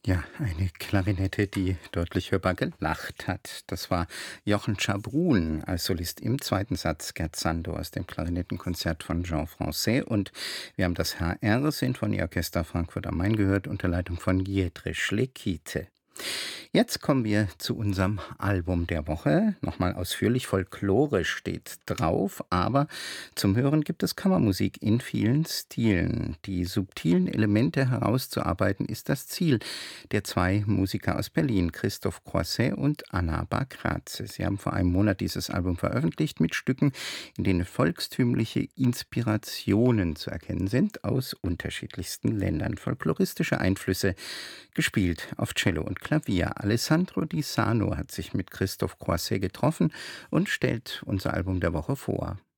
Ja, eine Klarinette, die deutlich hörbar gelacht hat. Das war Jochen Schabruhn als Solist im zweiten Satz Scherzando aus dem Klarinettenkonzert von Jean Francais. Und wir haben das HR-Sinfonieorchester Frankfurt am Main gehört unter Leitung von Jidrisz Lekite. Jetzt kommen wir zu unserem Album der Woche. Nochmal ausführlich folklorisch steht drauf, aber zum Hören gibt es Kammermusik in vielen Stilen. Die subtilen Elemente herauszuarbeiten ist das Ziel der zwei Musiker aus Berlin, Christoph Croisset und Anna Bakratze. Sie haben vor einem Monat dieses Album veröffentlicht mit Stücken, in denen volkstümliche Inspirationen zu erkennen sind aus unterschiedlichsten Ländern. Folkloristische Einflüsse gespielt auf Cello und Klavier. Alessandro Di Sano hat sich mit Christoph Croisset getroffen und stellt unser Album der Woche vor.